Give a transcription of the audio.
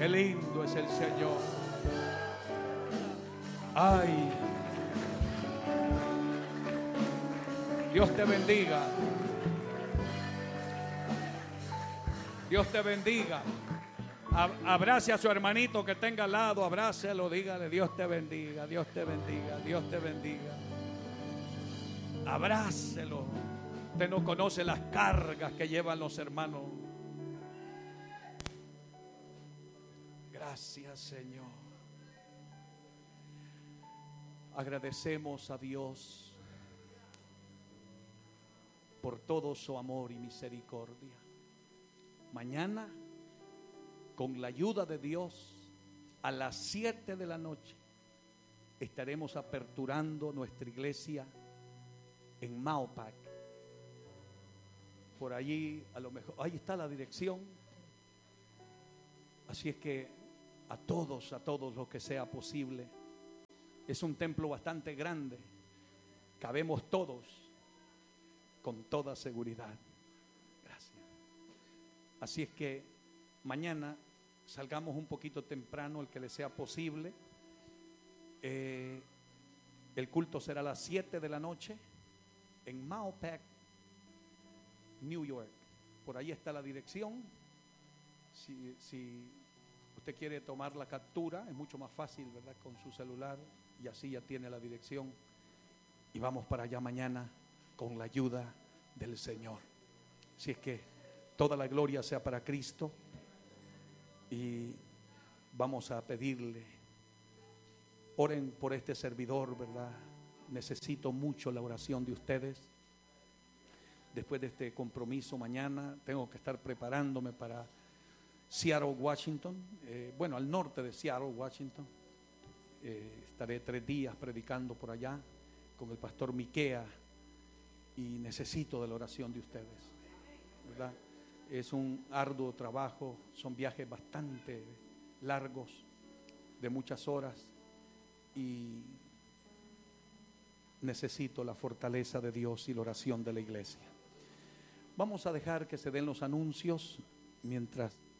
Qué lindo es el Señor. Ay, Dios te bendiga. Dios te bendiga. Abrace a su hermanito que tenga al lado, abrácelo, dígale: Dios te bendiga, Dios te bendiga, Dios te bendiga. Abrácelo. Usted no conoce las cargas que llevan los hermanos. Gracias, Señor. Agradecemos a Dios por todo su amor y misericordia. Mañana, con la ayuda de Dios, a las 7 de la noche estaremos aperturando nuestra iglesia en Mahopac. Por allí, a lo mejor, ahí está la dirección. Así es que a todos lo que sea posible. Es un templo bastante grande. Cabemos todos con toda seguridad. Gracias. Así es que mañana salgamos un poquito temprano, el que le sea posible. El culto será a las 7 de la noche en Mahopac, New York. Por ahí está la dirección. Si usted quiere tomar la captura, es mucho más fácil, ¿verdad? Con su celular, y así ya tiene la dirección. Y vamos para allá mañana con la ayuda del Señor. Así es que toda la gloria sea para Cristo. Y vamos a pedirle, oren por este servidor, ¿verdad? Necesito mucho la oración de ustedes. Después de este compromiso mañana tengo que estar preparándome para Seattle, Washington. Bueno, al norte de Seattle, Washington. Estaré 3 días predicando por allá con el pastor Miquea. Y necesito de la oración de ustedes, ¿verdad? Es un arduo trabajo, son viajes bastante largos, de muchas horas, y necesito la fortaleza de Dios y la oración de la iglesia. Vamos a dejar que se den los anuncios mientras